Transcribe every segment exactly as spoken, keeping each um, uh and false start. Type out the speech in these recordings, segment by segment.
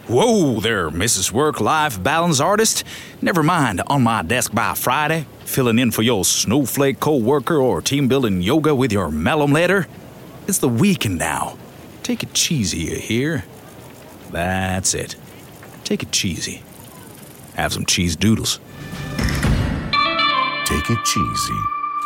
Whoa there, Missus Work-Life Balance Artist. Never mind on my desk by Friday, filling in for your snowflake co-worker or team-building yoga with your malum letter. It's the weekend now. Take it cheesy, you hear? That's it. Take it cheesy. Have some cheese doodles. Take it cheesy.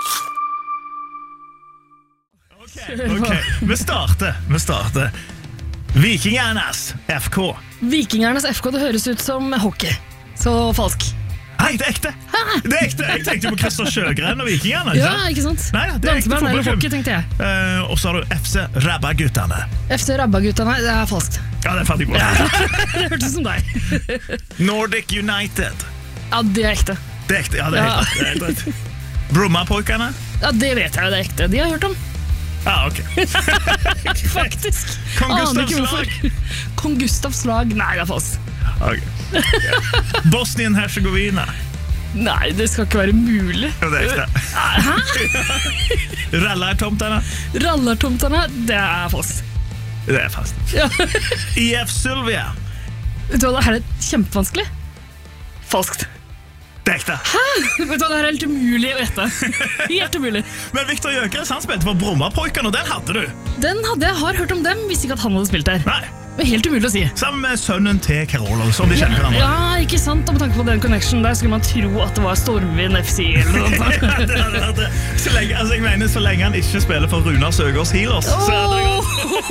Ok, ok. Vi starter, vi starter. Vikingernes F K. Vikingernes F K, det høres ut som hockey. Så falsk. Nei, det er ekte. Det er ekte. Jeg tenkte på Christer Sjøgren og Vikingerne. Ja, ikke sant? Nei, det er ekte Danseband eller fotballklubb. hockey, tenkte jeg. Uh, og så har du F C Rabba-gutterne. F C Rabba-guttene, det er falskt. Ja, det er ferdig bra. Det hørtes ut som deg. Nordic United. Ja, det er ekte. Det er ekte, ja, det er Ja. helt rett, det er helt rett. Brumma-pojkerne. Ja, det vet jeg, det er ekte. De har jeg hørt om. Ja, ok. Faktisk. Kong Aner Gustavs ikke hvorfor. lag. Kong Gustavs lag. Nei, det er falskt. Ok. Bosnien-Herzegovina. Nei, det skal ikke være mulig. Ja, det er ekte. Hæ? Rallartomterne. Rallartomtene, det er falskt. Det er fast. Ja. I F Sylvia. Vet du hva, det her er kjempevanskelig. Falskt. Det er ekte. Vet du hva, det her er helt umulig å gjette. Helt umulig. Men Victor Gjøkeres, han spilte for Brumma-pojkerne, og den hadde du. Den hadde jeg har hørt om dem, visste ikke at han hadde spilt der. Nei. Det er helt umulig å si. Sammen med sønnen til Carolo, som de kjenner hverandre. Ja, ikke sant, og med tanke på den connection der skulle man tro at det var Stormvind F C eller noe sånt. Ja, det hadde vært det. Så lenge, altså jeg mener, så lenge han ikke spiller for Runar Søgaards Healers, så er det godt. Åh!